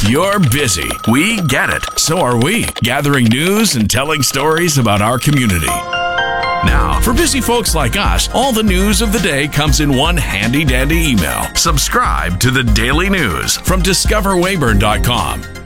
You're busy. We get it. So are we, gathering news and telling stories about our community. Now, for busy folks like us, all the news of the day comes in one handy-dandy email. Subscribe to the Daily News from discoverweyburn.com.